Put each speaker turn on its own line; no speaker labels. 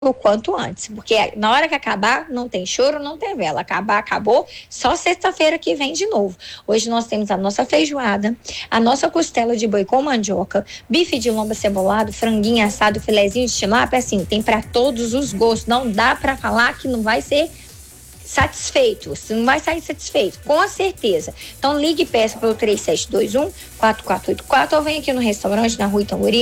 o quanto antes, porque na hora que acabar, não tem choro, não tem vela. Acabar, acabou, só sexta-feira que vem de novo. Hoje nós temos a nossa feijoada, a nossa costela de boi com mandioca, bife de lomba cebolado, franguinho assado, filezinho de tilápia, assim, tem para todos os gostos. Não dá para falar que não vai ser satisfeito, você não vai sair satisfeito, com certeza. Então ligue e peça pelo 3721-4484 ou vem aqui no restaurante na Rua Itamburi,